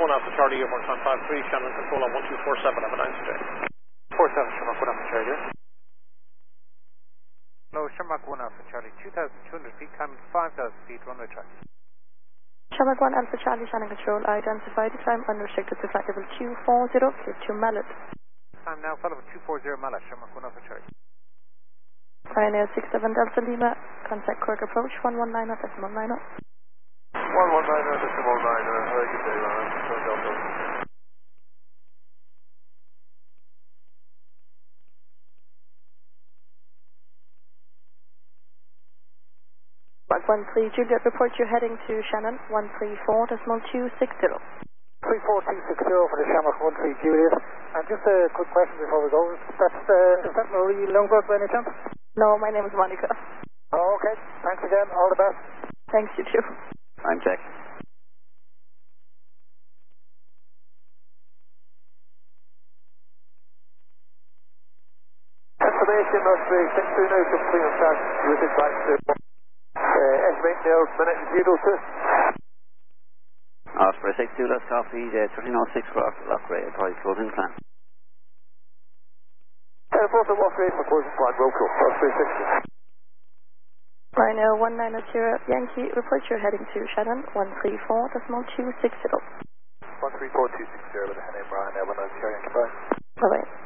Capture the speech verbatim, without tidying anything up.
one Alpha Charlie, one time five three, Shannon control on one two four seven, have a nice day. four seven, Shamrock one Alpha Charlie. Hello, Shamrock one Alpha Charlie, two thousand two hundred feet, climbing five thousand feet, runway track. Shamrock one Alpha Charlie, Shannon control, identify the time unrestricted to flight level two four zero, clear to Mallet. Time now, flight level two four zero, Mallet, Shamrock one Alpha Charlie. Ryanair six seven Delta Lima, contact Cork approach one one nine decimal nine zero. one one nine decimal nine zero, very good day, Ryanair six seven Delta. Mark one three Juliet, report you're heading to Shannon one three four decimal two six zero. three four two six zero for the Shamrock one three Juliet. And just a quick question before we go. That's, uh, is that Marie Lundberg by any chance? No, my name is Monica. Oh, okay. Thanks again. All the best. Thanks, you too. I'm Jack. Estimation must be six two now, complete on track, routed back to uh, estimate now, minute zero two. Osprey six two, let's copy the thirteen oh six for lock rate, advise closing plan. Telephone to lock rate for closing plan, roll call, Osprey six two. Ryanair one nine zero Yankee, report you're heading to Shannon one three four decimal two six zero. one three four two six zero with the heading Ryanair one nine zero Yankee, bye. Bye-bye.